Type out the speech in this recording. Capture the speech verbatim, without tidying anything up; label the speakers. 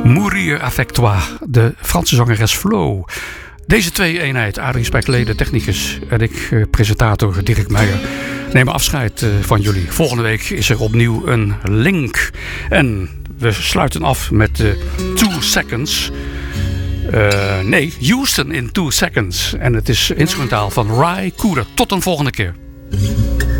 Speaker 1: Mourir avec toi, de Franse zangeres Flo. Deze twee-eenheid, Adrie Spijklede, technicus en ik, presentator Dirk Meijer, nemen afscheid van jullie. Volgende week is er opnieuw een link. En we sluiten af met uh, Two Seconds. Uh, nee, Houston in Two Seconds. En het is instrumentaal van Ry Cooder. Tot een volgende keer.